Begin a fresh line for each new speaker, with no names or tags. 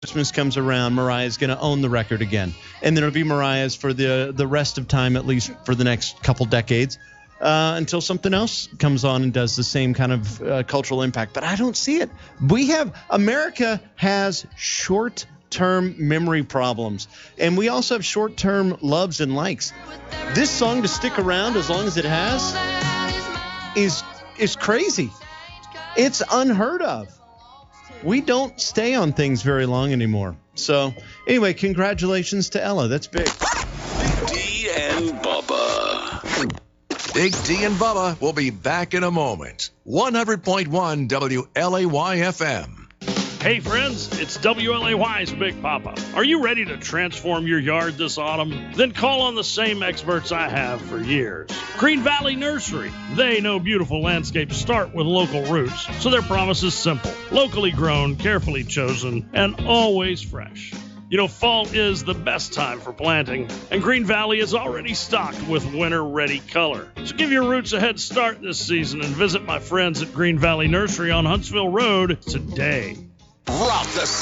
Christmas comes around, Mariah's going to own the record again. And then it'll be Mariah's for the rest of time, at least for the next couple decades, until something else comes on and does the same kind of cultural impact. But I don't see it. America has short-term memory problems. And we also have short-term loves and likes. This song to stick around as long as it has is crazy. It's unheard of. We don't stay on things very long anymore. So, anyway, congratulations to Ella. That's big.
Big D and Bubba.
Big D and Bubba will be back in a moment. 100.1 WLAY FM.
Hey friends, it's WLAY's Big Papa. Are you ready to transform your yard this autumn? Then call on the same experts I have for years. Green Valley Nursery. They know beautiful landscapes start with local roots, so their promise is simple. Locally grown, carefully chosen, and always fresh. You know, fall is the best time for planting, and Green Valley is already stocked with winter-ready color. So give your roots a head start this season and visit my friends at Green Valley Nursery on Huntsville Road today.
Rock the